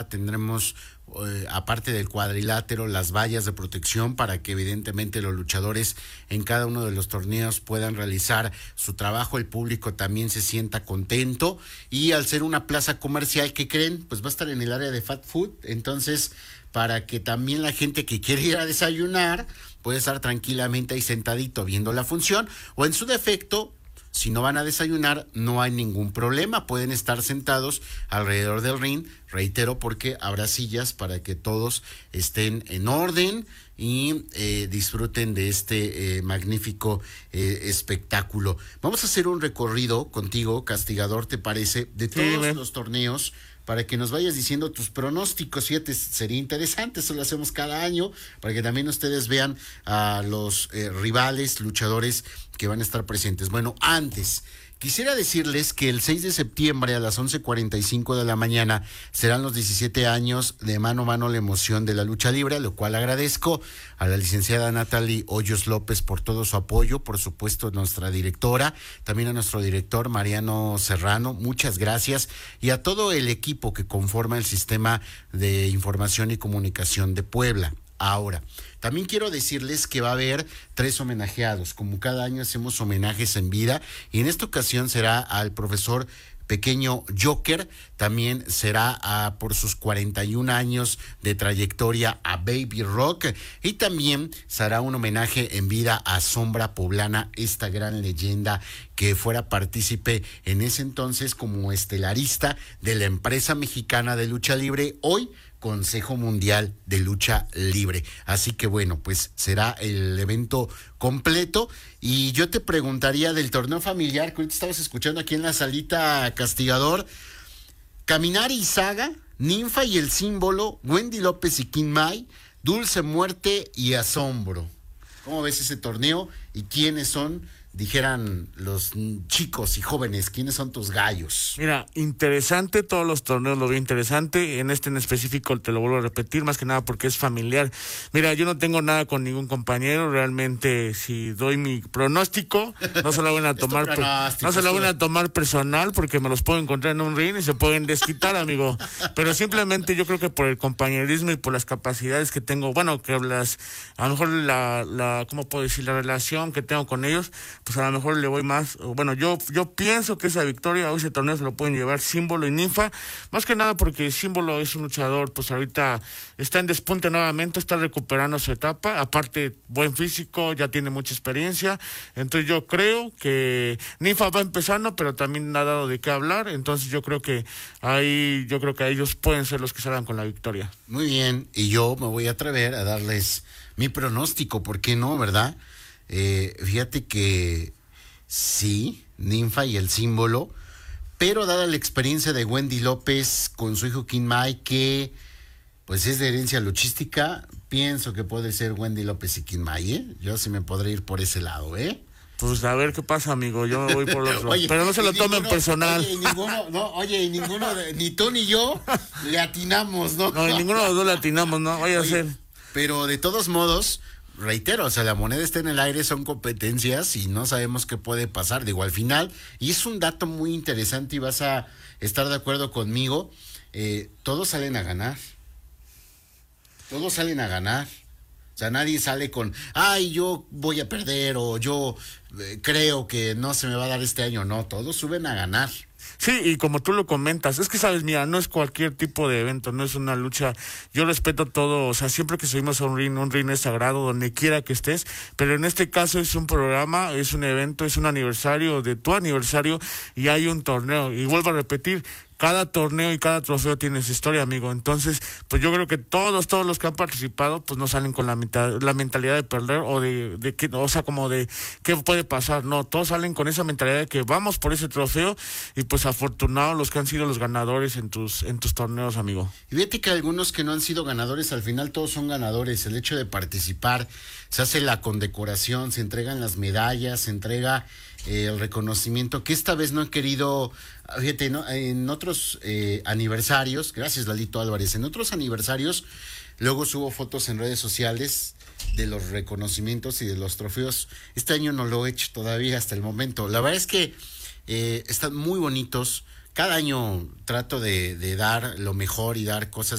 tendremos aparte del cuadrilátero, las vallas de protección para que evidentemente los luchadores en cada uno de los torneos puedan realizar su trabajo, el público también se sienta contento, y al ser una plaza comercial, ¿qué creen? Pues va a estar en el área de fast food, entonces para que también la gente que quiere ir a desayunar puede estar tranquilamente ahí sentadito viendo la función, o en su defecto, si no van a desayunar, no hay ningún problema, pueden estar sentados alrededor del ring, reitero, porque habrá sillas para que todos estén en orden y disfruten de este magnífico espectáculo. Vamos a hacer un recorrido contigo, Castigador, ¿te parece? De todos los torneos, para que nos vayas diciendo tus pronósticos. Fíjate, sería interesante, eso lo hacemos cada año, para que también ustedes vean a los rivales, luchadores que van a estar presentes. Bueno, antes, quisiera decirles que el 6 de septiembre a las 11:45 de la mañana serán los 17 años de Mano a Mano, la emoción de la lucha libre, lo cual agradezco a la licenciada Natalie Hoyos López por todo su apoyo, por supuesto nuestra directora, también a nuestro director Mariano Serrano, muchas gracias, y a todo el equipo que conforma el sistema de información y comunicación de Puebla. Ahora, también quiero decirles que va a haber 3 homenajeados. Como cada año hacemos homenajes en vida, y en esta ocasión será al profesor Pequeño Joker, también será por sus 41 años de trayectoria a Baby Rock, y también será un homenaje en vida a Sombra Poblana, esta gran leyenda que fuera partícipe en ese entonces como estelarista de la empresa mexicana de lucha libre, hoy Consejo Mundial de Lucha Libre. Así que bueno, pues será el evento completo, y yo te preguntaría del torneo familiar que ahorita estabas escuchando aquí en la salita, Castigador. Caminari y Saga, Ninfa y el Símbolo, Wendy López y King Mai, Dulce Muerte y Asombro. ¿Cómo ves ese torneo y quiénes son, dijeran los chicos y jóvenes, quiénes son tus gallos? Mira, interesante, todos los torneos lo veo interesante, en este en específico te lo vuelvo a repetir, más que nada porque es familiar. Mira, yo no tengo nada con ningún compañero, realmente si doy mi pronóstico, no se lo van a tomar no se lo van a tomar personal, porque me los puedo encontrar en un ring y se pueden desquitar, amigo, pero simplemente yo creo que por el compañerismo y por las capacidades que tengo, bueno, que a lo mejor ¿cómo puedo decir? La relación que tengo con ellos, pues a lo mejor le voy más. Bueno, yo pienso que esa victoria o ese torneo se lo pueden llevar Símbolo y Ninfa, más que nada porque Símbolo es un luchador, pues ahorita está en despunte nuevamente, está recuperando su etapa, aparte buen físico, ya tiene mucha experiencia, entonces yo creo que Ninfa va empezando, pero también ha dado de qué hablar, entonces yo creo que ellos pueden ser los que salgan con la victoria. Muy bien, y yo me voy a atrever a darles mi pronóstico, ¿por qué no, verdad? Fíjate que sí, Ninfa y el Símbolo, pero dada la experiencia de Wendy López con su hijo King Mai, que pues es de herencia luchística, pienso que puede ser Wendy López y King Mai, yo sí me podré ir por ese lado, Pues a ver qué pasa, amigo, yo me voy por los dos, pero no se lo tomen personal. Ni tú ni yo le atinamos, ¿no? No, ninguno de los dos le atinamos, ¿no? Vaya a ser. Pero de todos modos, reitero, o sea, la moneda está en el aire, son competencias y no sabemos qué puede pasar. Digo, al final, y es un dato muy interesante y vas a estar de acuerdo conmigo, todos salen a ganar. Todos salen a ganar. O sea, nadie sale con, ay, yo voy a perder o yo creo que no se me va a dar este año. No, todos suben a ganar. Sí, y como tú lo comentas, es que sabes, mira, no es cualquier tipo de evento, no es una lucha, yo respeto todo, o sea, siempre que subimos a un ring es sagrado, donde quiera que estés, pero en este caso es un programa, es un evento, es un aniversario de tu aniversario, y hay un torneo, y vuelvo a repetir, cada torneo y cada trofeo tiene su historia, amigo. Entonces, pues yo creo que todos los que han participado, pues no salen con la mentalidad de perder o de que, o sea, como de qué puede pasar. No, todos salen con esa mentalidad de que vamos por ese trofeo, y pues afortunados los que han sido los ganadores en tus torneos, amigo. Y fíjate que algunos que no han sido ganadores, al final todos son ganadores. El hecho de participar, se hace la condecoración, se entregan las medallas, se entrega el reconocimiento, que esta vez no he querido, fíjate, ¿no? En otros aniversarios, gracias Lalito Álvarez, en otros aniversarios luego subo fotos en redes sociales de los reconocimientos y de los trofeos. Este año no lo he hecho todavía hasta el momento. La verdad es que están muy bonitos. Cada año trato de dar lo mejor y dar cosas